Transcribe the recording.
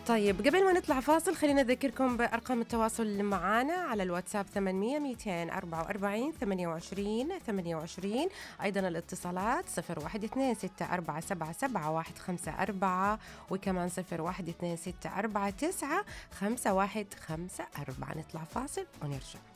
طيب قبل ما نطلع فاصل خلينا نذكركم بأرقام التواصل معنا على الواتساب 800 244 28 28. أيضا الاتصالات 0126477154 وكمان 0126495154. نطلع فاصل ونرجع.